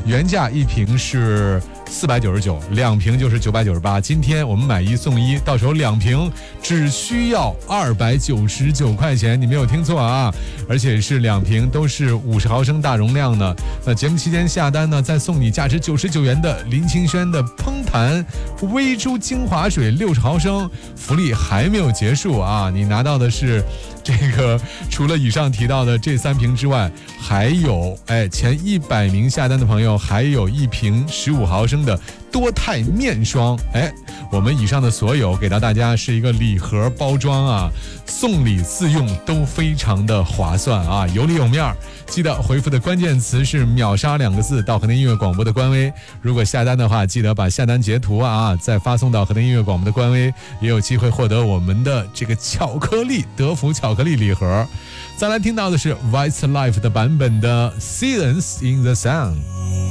原价一瓶是499，两瓶就是998。今天我们买1送1，到时候两瓶只需要299块钱，你没有听错啊！而且是两瓶都是50毫升大容量的。那节目期间下单呢，再送你价值99元的林清轩的烹弹微珠精华水60毫升，福利还没有结束啊！你拿到的是这个，除了以上提到的这3瓶之外，还有前100名下单的朋友还有1瓶15毫升的多肽面霜。我们以上的所有给到大家是一个礼盒包装啊，送礼自用都非常的划算啊，有里有面儿。记得回复的关键词是秒杀2个字到河南音乐广播的官微。如果下单的话，记得把下单截图啊再发送到河南音乐广播的官微，也有机会获得我们的这个巧克力德芙巧克力礼盒。再来听到的是 Westlife 的版本的 Seasons in the Sun。